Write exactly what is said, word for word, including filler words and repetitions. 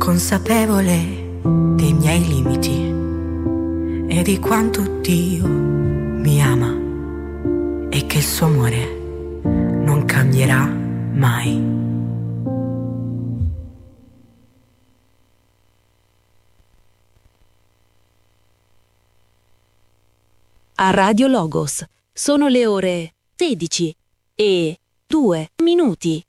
consapevole dei miei limiti e di quanto Dio mi ama e che il suo amore non cambierà mai. A Radio Logos sono le ore sedici e due minuti.